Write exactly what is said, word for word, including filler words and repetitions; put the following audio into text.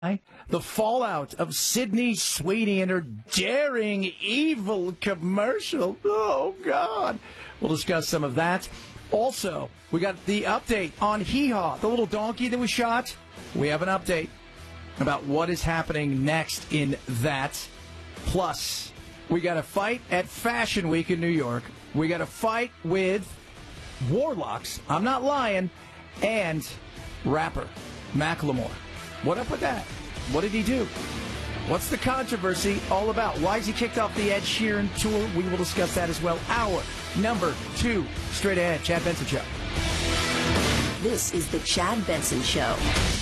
The fallout of Sydney Sweeney and her daring, evil commercial. Oh, God. We'll discuss some of that. Also, we got the update on Hee Haw, the little donkey that was shot. We have an update about what is happening next in that. Plus, we got a fight at Fashion Week in New York. We got a fight with Warlocks, I'm not lying, and rapper Macklemore. What up with that? What did he do? What's the controversy all about? Why is he kicked off the Ed Sheeran tour? We will discuss that as well. Hour number two, straight ahead. Chad Benson Show. This is the Chad Benson Show.